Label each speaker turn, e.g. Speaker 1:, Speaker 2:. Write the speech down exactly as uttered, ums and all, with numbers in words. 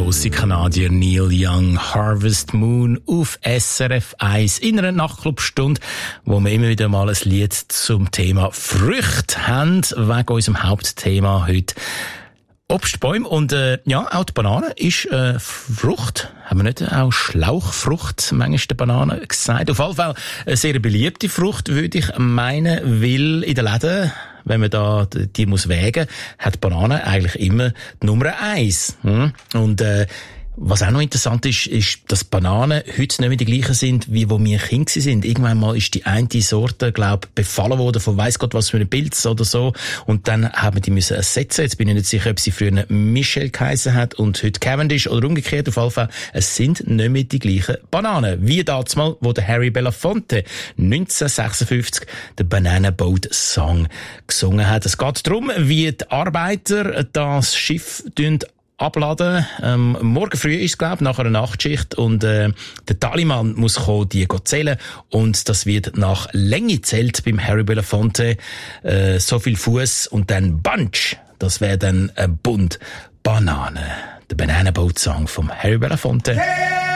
Speaker 1: grosse Kanadier Neil Young, Harvest Moon auf S R F eins in einer Nachtclubstunde, wo wir immer wieder mal ein Lied zum Thema Früchte haben, wegen unserem Hauptthema heute. Obstbäume und äh, ja, auch die Banane ist äh, Frucht. Haben wir nicht auch Schlauchfrucht manchmal der Banane gesagt? Auf jeden Fall eine sehr beliebte Frucht, würde ich meinen, weil in den Läden, wenn man da die muss wägen, hat Banane eigentlich immer die Nummer eins. Hm? Und äh, was auch noch interessant ist, ist, dass Bananen heute nicht mehr die gleichen sind, wie wo wir Kinder sind. Irgendwann mal ist die eine Sorte, glaube ich, befallen worden von weiss Gott was für einem Pilz oder so. Und dann haben wir die müssen ersetzen. Jetzt bin ich nicht sicher, ob sie früher Michel geheissen hat und heute Cavendish oder umgekehrt. Auf jeden Fall, es sind nicht mehr die gleichen Bananen. Wie damals mal, wo der Harry Belafonte neunzehnhundertsechsundfünfzig den Banana Boat Song gesungen hat. Es geht darum, wie die Arbeiter das Schiff abladen. Ähm, morgen früh ist es, glaube ich, nach einer Nachtschicht und äh, der Tallymann muss kommen, die zählen und das wird nach Länge zählt beim Harry Belafonte. Äh, so viel Fuß und dann Bunch. Das wäre dann ein Bund Banane. Der Banana Boat Song vom Harry Belafonte. Hey!